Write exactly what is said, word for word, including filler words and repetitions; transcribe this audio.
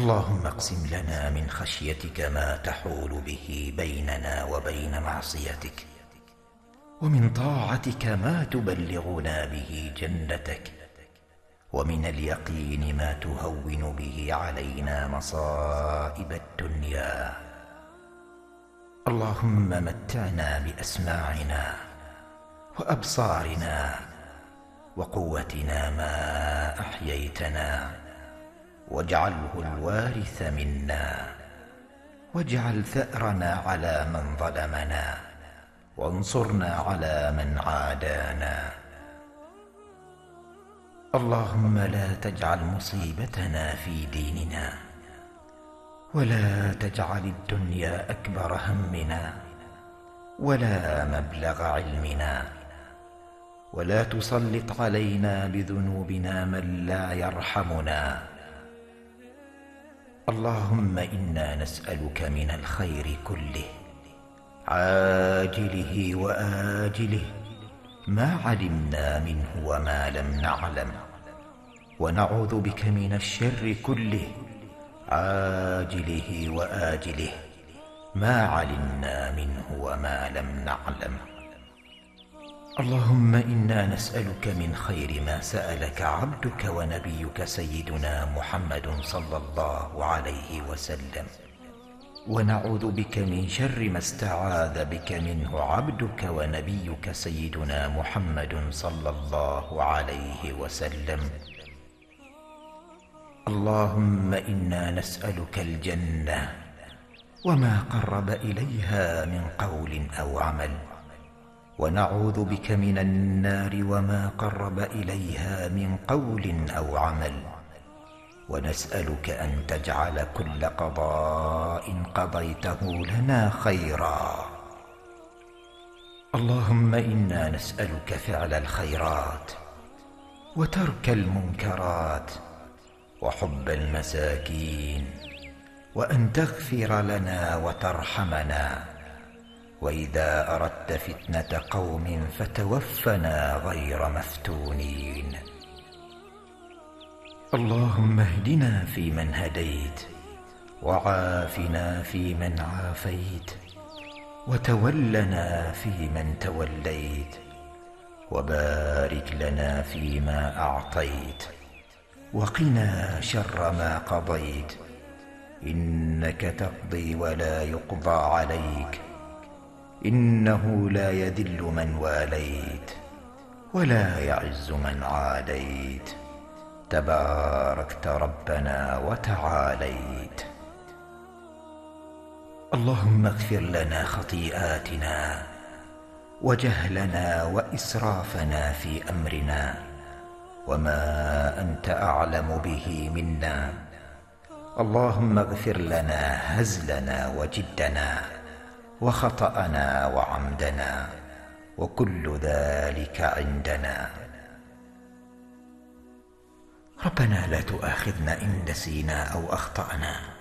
اللهم اقسم لنا من خشيتك ما تحول به بيننا وبين معصيتك، ومن طاعتك ما تبلغنا به جنتك، ومن اليقين ما تهون به علينا مصائب الدنيا. اللهم متعنا بأسماعنا وأبصارنا وقوتنا ما أحييتنا، واجعله الوارث منا، واجعل ثأرنا على من ظلمنا، وانصرنا على من عادانا. اللهم لا تجعل مصيبتنا في ديننا، ولا تجعل الدنيا أكبر همنا، ولا مبلغ علمنا، ولا تسلط علينا بذنوبنا من لا يرحمنا. اللهم إنا نسألك من الخير كله، عاجله وآجله، ما علمنا منه وما لم نعلم، ونعوذ بك من الشر كله، عاجله وآجله، ما علمنا منه وما لم نعلم. اللهم إنا نسألك من خير ما سألك عبدك ونبيك سيدنا محمد صلى الله عليه وسلم، ونعوذ بك من شر ما استعاذ بك منه عبدك ونبيك سيدنا محمد صلى الله عليه وسلم. اللهم إنا نسألك الجنة وما قرب إليها من قول أو عمل، ونعوذ بك من النار وما قرب إليها من قول أو عمل، ونسألك أن تجعل كل قضاء قضيته لنا خيرا. اللهم إنا نسألك فعل الخيرات، وترك المنكرات، وحب المساكين، وأن تغفر لنا وترحمنا، وإذا أردت فتنة قوم فتوفنا غير مفتونين. اللهم اهدنا فيمن هديت، وعافنا فيمن عافيت، وتولنا فيمن توليت، وبارك لنا فيما أعطيت، وقنا شر ما قضيت، إنك تقضي ولا يقضى عليك، إنه لا يذل من واليت ولا يعز من عاديت، تباركت ربنا وتعاليت. اللهم اغفر لنا خطيئاتنا وجهلنا وإسرافنا في أمرنا، وما أنت أعلم به منا. اللهم اغفر لنا هزلنا وجدنا وخطأنا وعمدنا، وكل ذلك عندنا. ربنا لا تؤاخذنا إن نسينا أو أخطأنا،